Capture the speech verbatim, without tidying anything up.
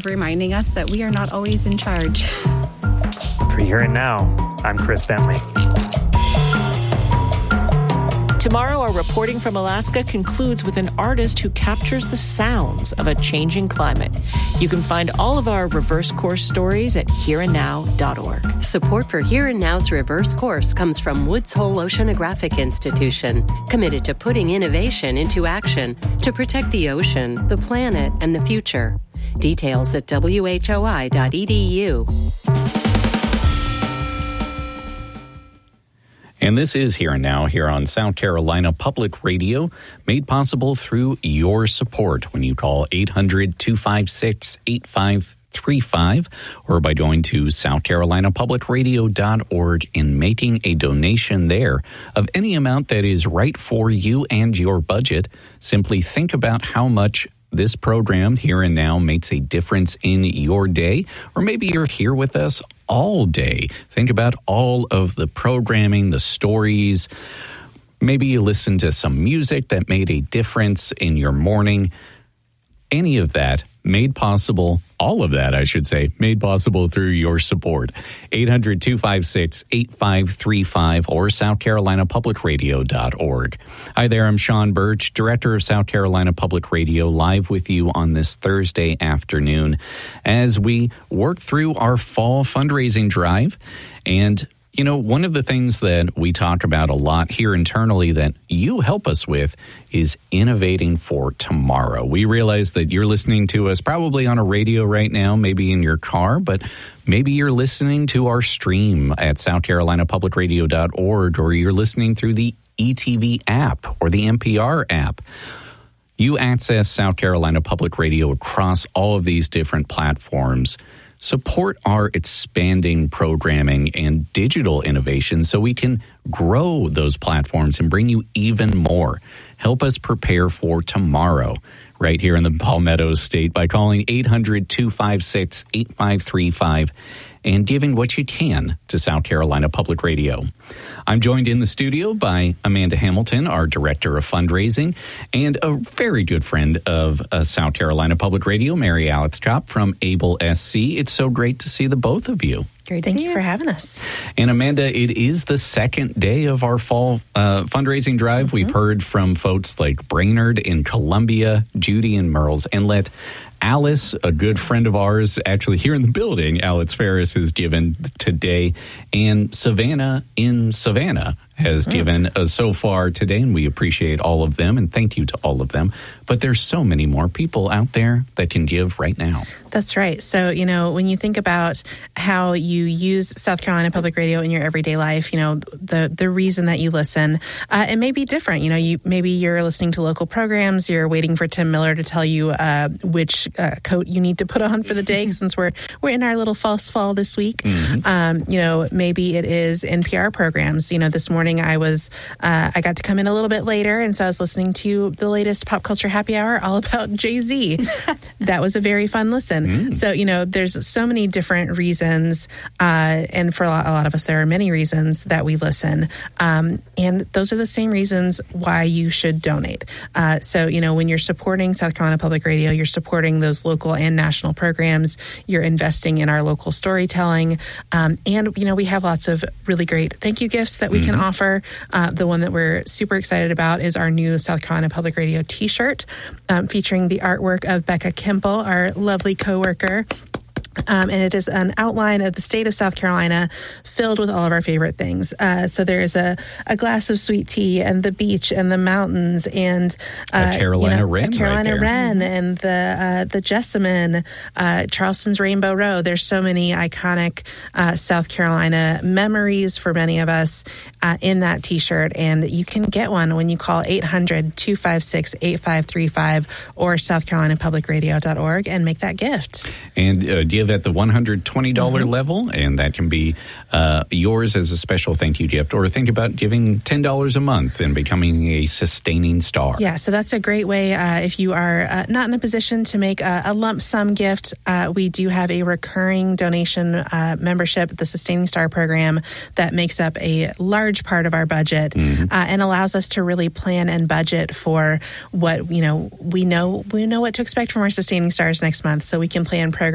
reminding us that we are not always in charge. For Here and Now, I'm Chris Bentley. Tomorrow, our reporting from Alaska concludes with an artist who captures the sounds of a changing climate. You can find all of our Reverse Course stories at here and now dot org. Support for Here and Now's Reverse Course comes from Woods Hole Oceanographic Institution, committed to putting innovation into action to protect the ocean, the planet, and the future. Details at W H O I dot E D U. And this is Here and Now here on South Carolina Public Radio, made possible through your support when you call eight hundred, two five six, eight five three five or by going to south carolina public radio dot org and making a donation there of any amount that is right for you and your budget. Simply think about how much this program, Here and Now, makes a difference in your day, or maybe you're here with us all day. Think about all of the programming, the stories. Maybe you listen to some music that made a difference in your morning. Any of that made possible, all of that, I should say, made possible through your support. eight hundred, two five six, eight five three five or south carolina public radio dot org. Hi there, I'm Sean Birch, Director of South Carolina Public Radio, live with you on this Thursday afternoon as we work through our fall fundraising drive. And you know, one of the things that we talk about a lot here internally that you help us with is innovating for tomorrow. We realize that you're listening to us probably on a radio right now, maybe in your car, but maybe you're listening to our stream at south carolina public radio dot org, or you're listening through the E T V app or the N P R app. You access South Carolina Public Radio across all of these different platforms. Support our expanding programming and digital innovation so we can grow those platforms and bring you even more. Help us prepare for tomorrow right here in the Palmetto State by calling eight hundred, two five six, eight five three five and giving what you can to South Carolina Public Radio. I'm joined in the studio by Amanda Hamilton, our Director of Fundraising, and a very good friend of uh, South Carolina Public Radio, Mary Alex Kopp from Able S C. It's so great to see the both of you. Great Thank you for having us. And Amanda, it is the second day of our fall uh, fundraising drive. Mm-hmm. We've heard from folks like Brainerd in Columbia, Judy in Merle's Inlet. Alice, a good friend of ours, actually here in the building, Alice Ferris has given today, and Savannah in Savannah has mm. given uh, so far today, and we appreciate all of them, and thank you to all of them. But there's so many more people out there that can give right now. That's right. So, you know, when you think about how you use South Carolina Public Radio in your everyday life, you know, the the reason that you listen, uh, it may be different. You know, you maybe you're listening to local programs, you're waiting for Tim Miller to tell you uh, which uh, coat you need to put on for the day, since we're we're in our little false fall this week. Mm-hmm. Um, you know, maybe it is N P R programs. You know, this morning I was uh, I got to come in a little bit later, and so I was listening to the latest Pop Culture Happy Hour all about Jay-Z. That was a very fun listen. Mm. So, you know, there's so many different reasons, uh, and for a lot, a lot of us, there are many reasons that we listen. Um, and those are the same reasons why you should donate. Uh, so, you know, when you're supporting South Carolina Public Radio, you're supporting those local and national programs. You're investing in our local storytelling. Um, and, you know, we have lots of really great thank you gifts that we mm-hmm. can offer. Uh, the one that we're super excited about is our new South Carolina Public Radio t-shirt, um, featuring the artwork of Becca Kimple, our lovely coworker. Um, and it is an outline of the state of South Carolina filled with all of our favorite things. Uh, so there's a, a glass of sweet tea and the beach and the mountains and uh, a Carolina you know, wren, a Carolina right wren and the uh, the jessamine, uh, Charleston's Rainbow Row. There's so many iconic uh, South Carolina memories for many of us uh, in that T-shirt, and you can get one when you call eight hundred, two five six, eight five three five or south carolina public radio dot org and make that gift. And uh, do you at the one hundred twenty dollars mm-hmm. level, and that can be uh, yours as a special thank you gift. Or think about giving ten dollars a month and becoming a sustaining star. Yeah, so that's a great way uh, if you are uh, not in a position to make a, a lump sum gift. Uh, we do have a recurring donation uh, membership, the Sustaining Star program, that makes up a large part of our budget mm-hmm. uh, and allows us to really plan and budget for what, you know, we know we know what to expect from our Sustaining Stars next month, so we can plan programs